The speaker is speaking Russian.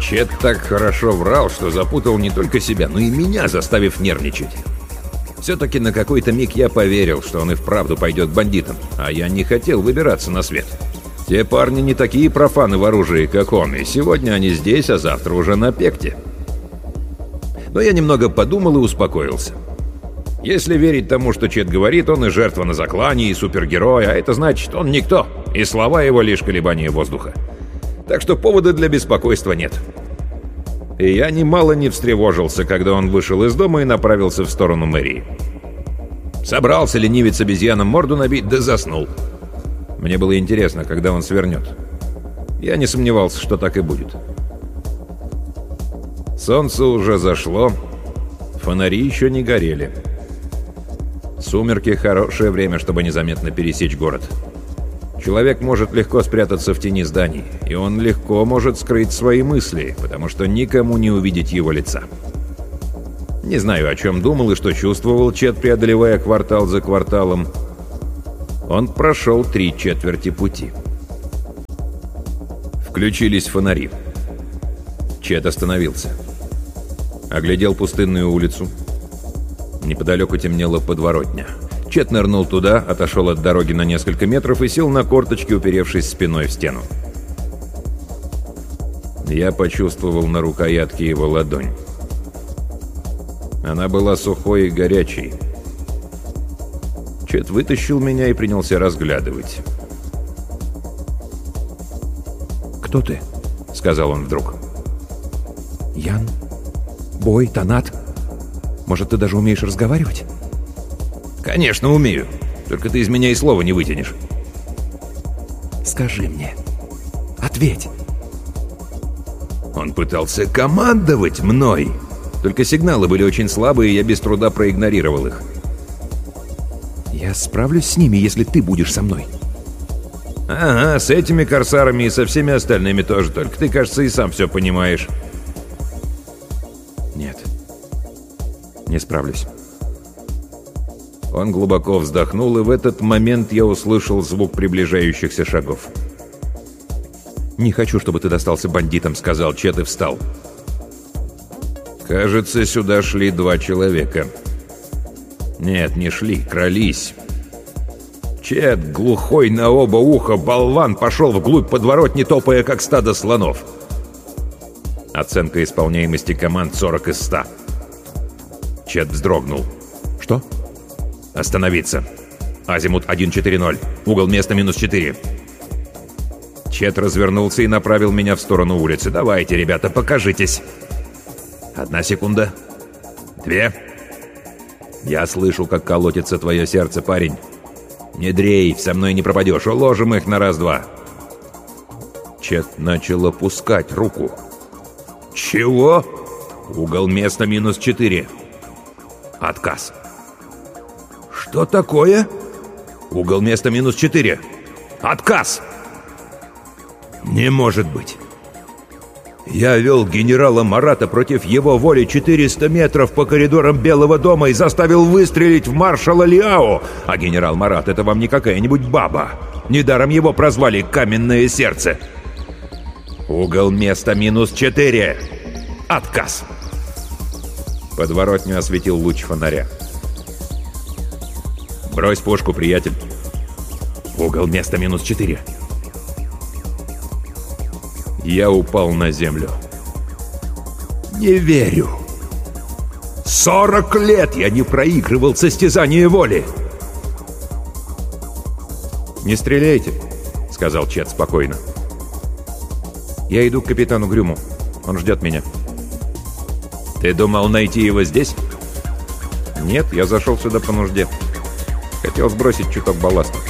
Чет так хорошо врал, что запутал не только себя, но и меня, заставив нервничать. Все-таки на какой-то миг я поверил, что он и вправду пойдет бандитом, а я не хотел выбираться на свет. Те парни не такие профаны в оружии, как он, и сегодня они здесь, а завтра уже на пекте. Но я немного подумал и успокоился. Если верить тому, что Чет говорит, он и жертва на заклане, и супергерой, а это значит, он никто, и слова его лишь колебания воздуха. Так что повода для беспокойства нет. И я немало не встревожился, когда он вышел из дома и направился в сторону мэрии. Собрался ленивец обезьянам морду набить, да заснул. Мне было интересно, когда он свернет. Я не сомневался, что так и будет. Солнце уже зашло, фонари еще не горели. Сумерки — хорошее время, чтобы незаметно пересечь город. Человек может легко спрятаться в тени зданий, и он легко может скрыть свои мысли, потому что никому не увидеть его лица. Не знаю, о чем думал и что чувствовал Чет, преодолевая квартал за кварталом. Он прошел 3/4 пути. Включились фонари. Чет остановился. Оглядел пустынную улицу. Неподалеку темнела подворотня. Чет нырнул туда, отошел от дороги на несколько метров и сел на корточки, уперевшись спиной в стену. Я почувствовал на рукоятке его ладонь. Она была сухой и горячей. Чет вытащил меня и принялся разглядывать. «Кто ты?» — сказал он вдруг. «Ян? Бой? Танат? Может, ты даже умеешь разговаривать?» «Конечно, умею. Только ты из меня и слова не вытянешь». «Скажи мне. Ответь». Он пытался командовать мной. Только сигналы были очень слабые, и я без труда проигнорировал их. «Я справлюсь с ними, если ты будешь со мной». «Ага, с этими корсарами и со всеми остальными тоже. Только ты, кажется, и сам все понимаешь». «Нет, не справлюсь». Он глубоко вздохнул, и в этот момент я услышал звук приближающихся шагов. «Не хочу, чтобы ты достался бандитам», — сказал Чет и встал. Кажется, сюда шли 2 человека. Нет, не шли, крались. Чет, глухой на оба уха, болван, пошел вглубь подворотни, топая, как стадо слонов. Оценка исполняемости команд 40 из 100. Чет вздрогнул. «Что?» «Остановиться. Азимут 140. Угол места -4». Чет развернулся и направил меня в сторону улицы. «Давайте, ребята, покажитесь». 1 секунда. 2. Я слышу, как колотится твое сердце, парень. Не дрейф, со мной не пропадешь. Уложим их на раз-два. Чет начал опускать руку. Чего? Угол места -4. Отказ. Что такое? Угол места -4. Отказ. Не может быть. Я вел генерала Марата против его воли 400 метров по коридорам Белого дома и заставил выстрелить в маршала Лиао. А генерал Марат — это вам не какая-нибудь баба. Недаром его прозвали «Каменное сердце». Угол места -4. Отказ. Подворотню осветил луч фонаря. Брось пушку, приятель. Угол места -4. Я упал на землю. Не верю. 40 лет я не проигрывал состязание воли. «Не стреляйте», — сказал Чет спокойно. «Я иду к капитану Грюму. Он ждет меня». «Ты думал найти его здесь?» «Нет, я зашел сюда по нужде. Хотел сбросить чуток балласта».